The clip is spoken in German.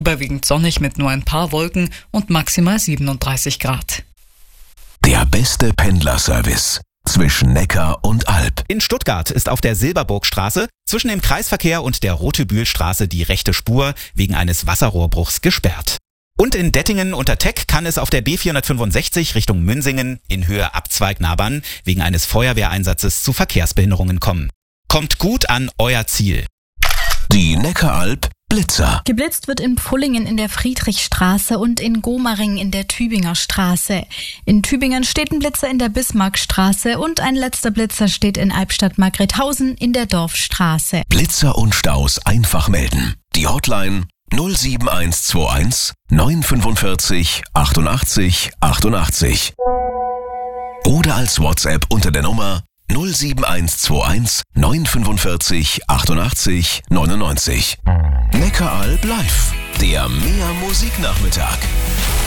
Überwiegend sonnig mit nur ein paar Wolken und maximal 37 Grad. Der beste Pendlerservice zwischen Neckar und Alb. In Stuttgart ist auf der Silberburgstraße zwischen dem Kreisverkehr und der Rote-Bühl-Straße die rechte Spur wegen eines Wasserrohrbruchs gesperrt. Und in Dettingen unter Teck kann es auf der B465 Richtung Münsingen in Höhe Abzweignabern wegen eines Feuerwehreinsatzes zu Verkehrsbehinderungen kommen. Kommt gut an euer Ziel. Die Neckaralb Blitzer. Geblitzt wird in Pfullingen in der Friedrichstraße und in Gomaring in der Tübinger Straße. In Tübingen steht ein Blitzer in der Bismarckstraße und ein letzter Blitzer steht in Albstadt-Margrethausen in der Dorfstraße. Blitzer und Staus einfach melden. Die Hotline 07121 945 88 88. Oder als WhatsApp unter der Nummer 07121 945 88 99. Neckaralb live, der Mehr Musiknachmittag.